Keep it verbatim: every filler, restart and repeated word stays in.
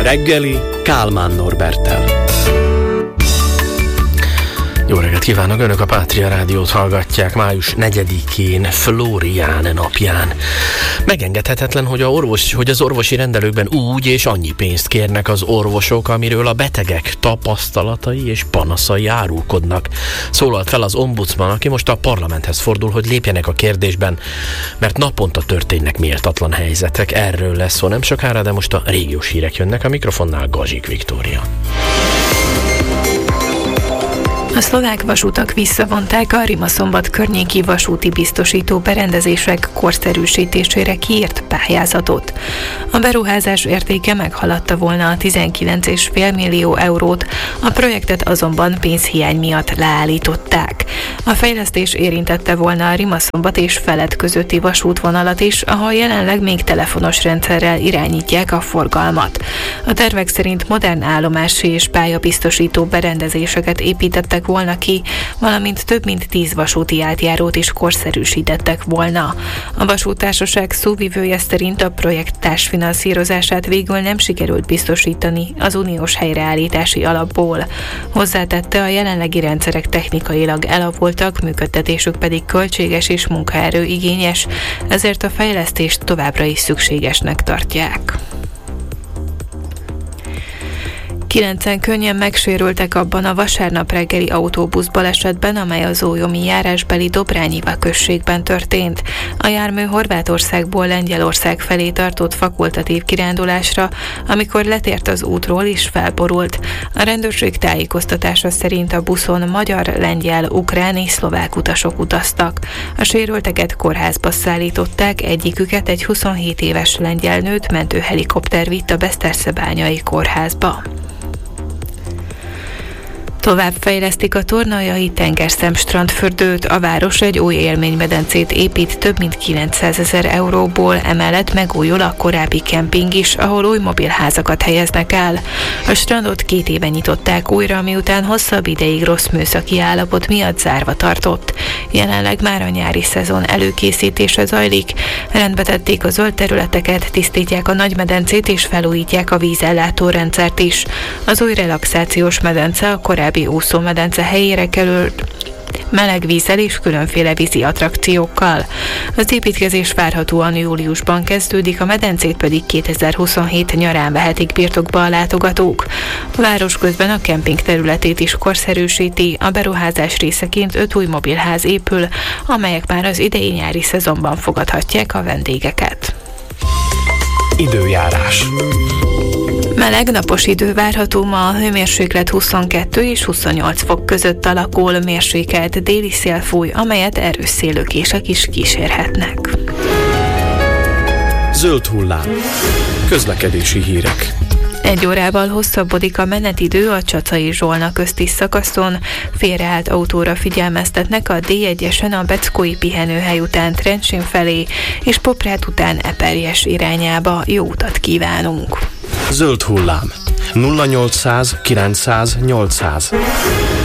reggeli Kálmán Norberttel. Jó reggelt kívánok! Önök a Pátria Rádiót hallgatják május negyedikén, Flórián napján. Megengedhetetlen, hogy, a orvos, hogy az orvosi rendelőkben úgy és annyi pénzt kérnek az orvosok, amiről a betegek tapasztalatai és panaszai árulkodnak. Szólalt fel az ombudsman, aki most a parlamenthez fordul, hogy lépjenek a kérdésben, mert naponta történnek méltatlan helyzetek. Erről lesz szó nem sokára, de most a régiós hírek jönnek, a mikrofonnál Gazsik Viktória. A szlovák vasutak visszavonták a Rimaszombat környéki vasúti biztosító berendezések korszerűsítésére kiírt pályázatot. A beruházás értéke meghaladta volna a tizenkilenc egész öt millió eurót, a projektet azonban pénzhiány miatt leállították. A fejlesztés érintette volna a Rimaszombat és Feled közötti vasútvonalat is, ahol jelenleg még telefonos rendszerrel irányítják a forgalmat. A tervek szerint modern állomási és pályabiztosító berendezéseket építettek volna ki, valamint több mint tíz vasúti átjárót is korszerűsítettek volna. A vasúttársaság szóvivője szerint a projekt társfinanszírozását végül nem sikerült biztosítani az uniós helyreállítási alapból. Hozzátette, a jelenlegi rendszerek technikailag elavultak, működtetésük pedig költséges és munkaerő igényes, ezért a fejlesztést továbbra is szükségesnek tartják. Kilencen könnyen megsérültek abban a vasárnap reggeli autóbuszbalesetben, amely az ójomi járásbeli Dobrányiva községben történt. A jármű Horvátországból Lengyelország felé tartott fakultatív kirándulásra, amikor letért az útról és felborult. A rendőrség tájékoztatása szerint a buszon magyar, lengyel, ukrán és szlovák utasok utaztak. A sérülteket kórházba szállították, egyiküket egy huszonhét éves lengyel nőt mentőhelikopter vitt a Beszterszebányai kórházba. Továbbfejlesztik a tornaljai tengerszem strandfürdőt, a város egy új élménymedencét épít több mint kilencszázezer euróból, emellett megújul a korábbi kemping is, ahol új mobilházakat helyeznek el. A strandot két éve nyitották újra, miután hosszabb ideig rossz műszaki állapot miatt zárva tartott. Jelenleg már a nyári szezon előkészítése zajlik. Rendbe tették a zöld területeket, tisztítják a nagymedencét és felújítják a vízellátó rendszert is. Az új relaxációs medence a korábbi úszómedence helyére kerül meleg vízzel és különféle vízi attrakciókkal. Az építkezés várhatóan júliusban kezdődik, a medencét pedig kétezer-huszonhét nyarán vehetik birtokba a látogatók. A város közben a kemping területét is korszerűsíti, a beruházás részeként öt új mobilház épül, amelyek már az idei nyári szezonban fogadhatják a vendégeket. Időjárás. Meleg, napos idő várható ma, a hőmérséklet huszonkettő és huszonnyolc fok között alakul, mérsékelt déli szél fúj, amelyet erős szélőkések is kísérhetnek. Zöld hullám. Közlekedési hírek. Egy órával hosszabbodik a menetidő a Csacai-Zsolna közti szakaszon. Félreállt autóra figyelmeztetnek a dé egyesen a Beckói pihenőhely után Trencsin felé, és Poprát után Eperjes irányába. Jó utat kívánunk! Zöld hullám. nulla nyolcszáz kilencszáz nyolcszáz.